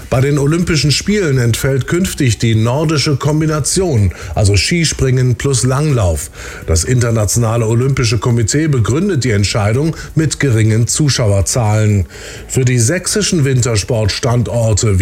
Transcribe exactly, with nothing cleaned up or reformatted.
Bei den Olympischen Spielen entfällt künftig die nordische Kombination, also Skispringen plus Langlauf. Das Internationale Olympische Komitee begründet die Entscheidung mit geringen Zuschauerzahlen. Für die sächsischen Wintersportstandorte